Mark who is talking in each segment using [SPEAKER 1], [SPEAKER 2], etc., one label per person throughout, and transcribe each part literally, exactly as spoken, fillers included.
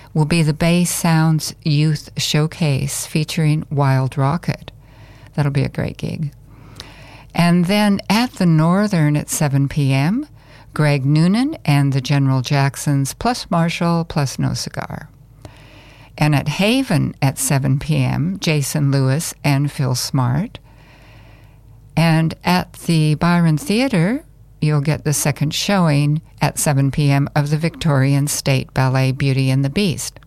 [SPEAKER 1] will be the Bay Sounds Youth Showcase featuring Wild Rocket. That'll be a great gig. And then at the Northern at seven p.m., Greg Noonan and the General Jacksons, plus Marshall, plus No Cigar. And at Haven at seven p.m., Jason Lewis and Phil Smart. And at the Byron Theater, you'll get the second showing at seven p.m. of the Victorian State Ballet Beauty and the Beast.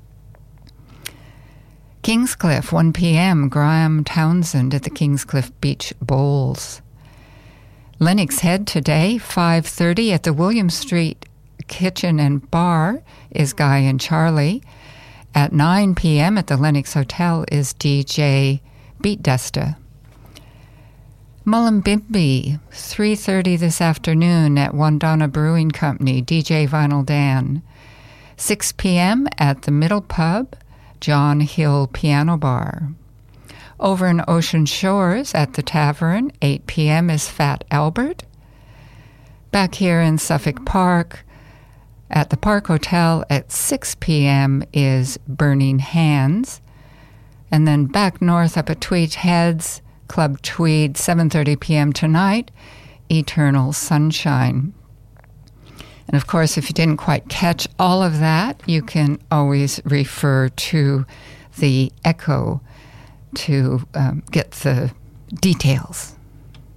[SPEAKER 1] Kingscliff, one p.m., Graham Townsend at the Kingscliff Beach Bowls. Lennox Head today, five thirty at the William Street Kitchen and Bar is Guy and Charlie. At nine p.m. at the Lennox Hotel is D J Beat Desta. Mullumbimby, three thirty this afternoon at Wandana Brewing Company, D J Vinyl Dan. six p.m. at the Middle Pub, John Hill Piano Bar. Over in Ocean Shores at the Tavern, eight p.m. is Fat Albert. Back here in Suffolk Park, at the Park Hotel at six p.m. is Burning Hands. And then back north up at Tweed Heads, Club Tweed, seven thirty p.m. tonight, Eternal Sunshine. And of course, if you didn't quite catch all of that, you can always refer to the Echo to um, get the details.